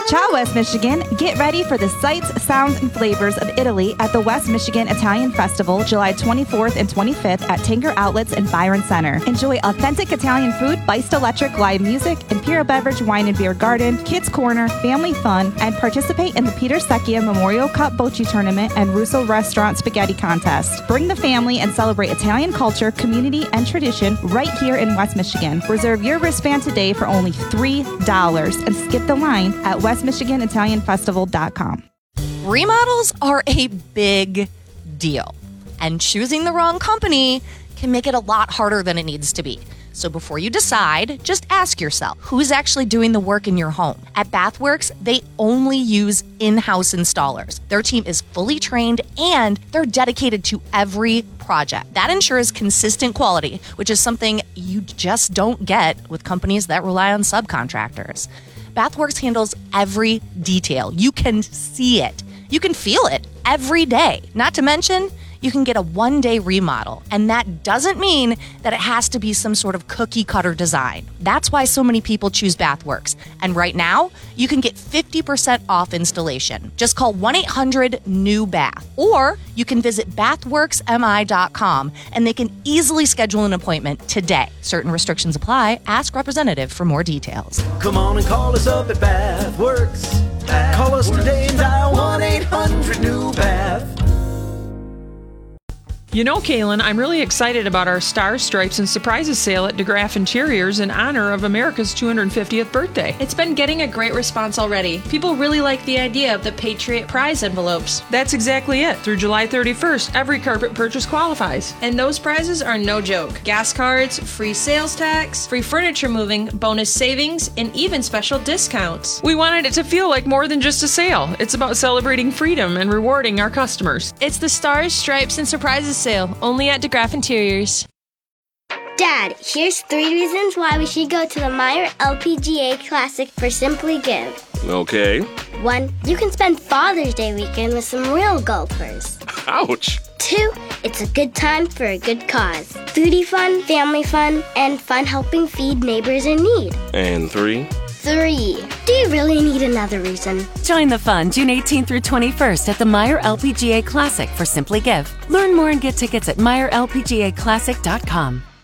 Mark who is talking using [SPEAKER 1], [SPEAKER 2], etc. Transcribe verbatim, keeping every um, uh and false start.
[SPEAKER 1] Ciao, West Michigan. Get ready for the sights, sounds, and flavors of Italy at the West Michigan Italian Festival, July twenty-fourth and twenty-fifth at Tanger Outlets and Byron Center. Enjoy authentic Italian food, Beist Electric live music, Imperial Beverage Wine and Beer Garden, Kids Corner, family fun, and participate in the Peter Secchia Memorial Cup Bocce Tournament and Russo Restaurant Spaghetti Contest. Bring the family and celebrate Italian culture, community, and tradition right here in West Michigan. Reserve your wristband today for only three dollars and skip the line at west michigan italian festival dot com.
[SPEAKER 2] Remodels are a big deal, and choosing the wrong company can make it a lot harder than it needs to be. So before you decide, just ask yourself, who's actually doing the work in your home? At Bathworks, they only use in-house installers. Their team is fully trained and they're dedicated to every project. That ensures consistent quality, which is something you just don't get with companies that rely on subcontractors. Bathworks handles every detail. You can see it. You can feel it every day. Not to mention, you can get a one-day remodel, and that doesn't mean that it has to be some sort of cookie-cutter design. That's why so many people choose Bathworks. And right now, you can get fifty percent off installation. Just call one eight hundred new bath, or you can visit bathworks m i dot com, and they can easily schedule an appointment today. Certain restrictions apply. Ask representative for more details.
[SPEAKER 3] Come on and call us up at Bathworks. Bathworks. Call us today and dial one eight hundred new bath.
[SPEAKER 4] You know, Kaylin, I'm really excited about our Stars, Stripes, and Surprises sale at DeGraff Interiors in honor of America's two hundred fiftieth birthday.
[SPEAKER 5] It's been getting a great response already. People really like the idea of the Patriot Prize envelopes.
[SPEAKER 4] That's exactly it. Through July thirty-first, every carpet purchase qualifies.
[SPEAKER 5] And those prizes are no joke. Gas cards, free sales tax, free furniture moving, bonus savings, and even special discounts.
[SPEAKER 4] We wanted it to feel like more than just a sale. It's about celebrating freedom and rewarding our customers.
[SPEAKER 5] It's the Stars, Stripes, and Surprises sale, only at DeGraff Interiors.
[SPEAKER 6] Dad, here's three reasons why we should go to the Meijer L P G A Classic for Simply Give.
[SPEAKER 7] Okay.
[SPEAKER 6] One, you can spend Father's Day weekend with some real golfers.
[SPEAKER 7] Ouch.
[SPEAKER 6] Two, it's a good time for a good cause. Foodie fun, family fun, and fun helping feed neighbors in need.
[SPEAKER 7] And three?
[SPEAKER 6] Three, do you really need another reason?
[SPEAKER 8] Join the fun June eighteenth through twenty-first at the Meijer L P G A Classic for Simply Give. Learn more and get tickets at Meijer L P G A Classic dot com.